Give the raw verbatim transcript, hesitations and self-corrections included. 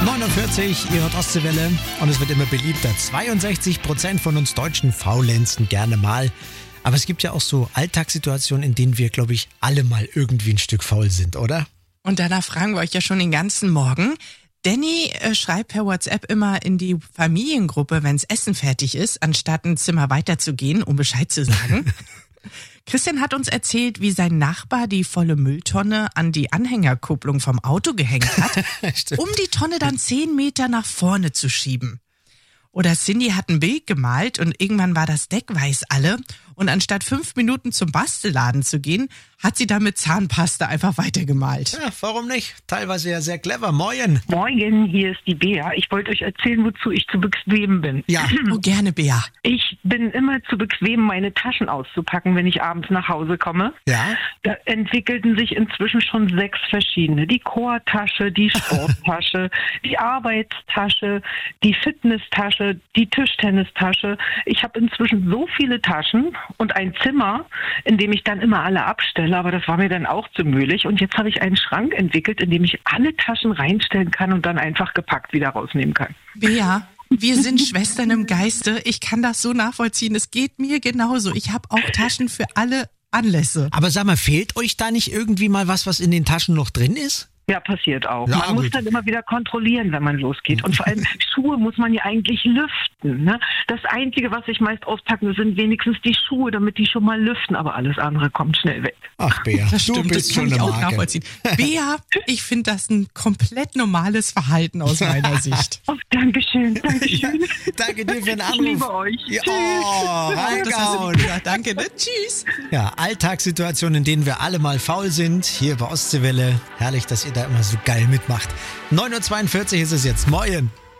neunundvierzig, ihr hört Ostseewelle und es wird immer beliebter. zweiundsechzig Prozent von uns Deutschen faulenzen gerne mal. Aber es gibt ja auch so Alltagssituationen, in denen wir, glaube ich, alle mal irgendwie ein Stück faul sind, oder? Und danach fragen wir euch ja schon den ganzen Morgen. Danny äh, schreibt per WhatsApp immer in die Familiengruppe, wenns Essen fertig ist, anstatt ein Zimmer weiterzugehen, um Bescheid zu sagen. Christian hat uns erzählt, wie sein Nachbar die volle Mülltonne an die Anhängerkupplung vom Auto gehängt hat, um die Tonne dann zehn Meter nach vorne zu schieben. Oder Cindy hat ein Bild gemalt und irgendwann war das Deck weiß alle und anstatt fünf Minuten zum Bastelladen zu gehen, hat sie dann mit Zahnpasta einfach weitergemalt. Ja, warum nicht? Teilweise ja sehr clever. Moin. Moin, hier ist die Bea. Ich wollte euch erzählen, wozu ich zu bequem bin. Ja. Oh, gerne, Bea. Ich bin immer zu bequem, meine Taschen auszupacken, wenn ich abends nach Hause komme. Ja. Da entwickelten sich inzwischen schon sechs verschiedene. Die Chortasche, die Sporttasche, die Arbeitstasche, die Fitnesstasche, die Tischtennistasche. Ich habe inzwischen so viele Taschen und ein Zimmer, in dem ich dann immer alle abstelle, aber das war mir dann auch zu mühlich. Und jetzt habe ich einen Schrank entwickelt, in dem ich alle Taschen reinstellen kann und dann einfach gepackt wieder rausnehmen kann. Bea, wir sind Schwestern im Geiste. Ich kann das so nachvollziehen. Es geht mir genauso. Ich habe auch Taschen für alle Anlässe. Aber sag mal, fehlt euch da nicht irgendwie mal was, was in den Taschen noch drin ist? Ja, passiert auch. Ja, man gut. muss dann immer wieder kontrollieren, wenn man losgeht. Und vor allem Schuhe muss man ja eigentlich lüften. Ne? Das Einzige, was ich meist auspacke, sind wenigstens die Schuhe, damit die schon mal lüften. Aber alles andere kommt schnell weg. Ach, Bea, Das du stimmt, bist das kann schon ich eine auch Marke. nachvollziehen. Bea, ich finde das ein komplett normales Verhalten aus meiner Sicht. Oh, Dankeschön, Dankeschön. Danke dir für den Anruf. Ich liebe euch. Ja, Tschüss. oh, Das hast du reingehauen. lieb gesagt. Danke, ne? Tschüss. Ja, Alltagssituationen, in denen wir alle mal faul sind. Hier bei Ostseewelle. Herrlich, dass ihr da immer so geil mitmacht. neun Uhr zweiundvierzig ist es jetzt. Moin.